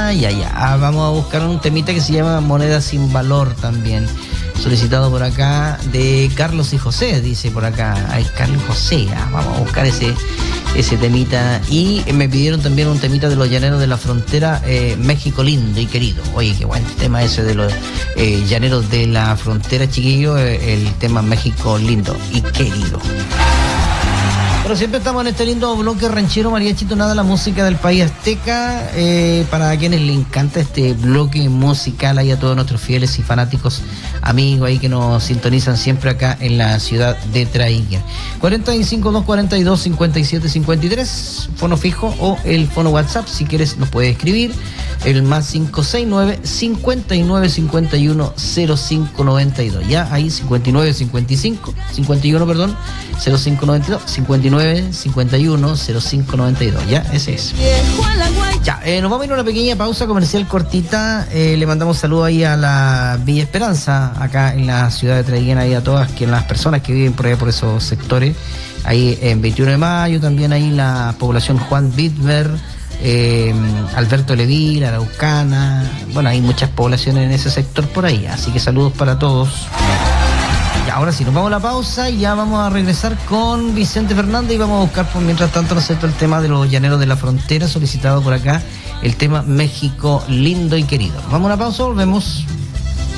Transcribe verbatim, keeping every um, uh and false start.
Ah, ya, ya. Ah, vamos a buscar un temita que se llama Moneda sin Valor también. Solicitado por acá de Carlos y José, dice por acá. Ay, Carlos José. Ah, vamos a buscar ese, ese temita. Y me pidieron también un temita de los llaneros de la frontera, eh, México lindo y querido. Oye, qué buen tema ese de los eh, llaneros de la frontera, chiquillo. Eh, el tema México lindo y querido. Pero siempre estamos en este lindo bloque ranchero, mariachito, nada, la música del país azteca. Eh, para quienes les encanta este bloque musical, ahí a todos nuestros fieles y fanáticos amigos ahí que nos sintonizan siempre acá en la ciudad de Traiguén. cuarenta y cinco, doscientos cuarenta y dos, cincuenta y siete cincuenta y tres, fono fijo o el fono WhatsApp, si quieres nos puedes escribir, el más cinco seis nueve, cincuenta y nueve cincuenta y uno, cero cinco noventa y dos. Ya ahí cincuenta y nueve cincuenta y cinco, cincuenta y uno, perdón, cero cinco noventa y dos, cincuenta y nueve cincuenta y uno, cero cinco noventa y dos. Ya, ese es. Ya, eh, nos vamos a ir a una pequeña pausa comercial cortita. Eh, le mandamos saludos ahí a la Villa Esperanza, acá en la ciudad de Traiguén, ahí a todas que, las personas que viven por ahí, por esos sectores. Ahí en veintiuno de mayo, también ahí la población Juan Bitber, eh, Alberto Levil, Araucana. Bueno, hay muchas poblaciones en ese sector por ahí, así que saludos para todos. Y ahora sí, nos vamos a la pausa y ya vamos a regresar con Vicente Fernández y vamos a buscar por mientras tanto, ¿no es cierto?, el tema de los llaneros de la frontera, solicitado por acá, el tema México lindo y querido. Vamos a una pausa, volvemos.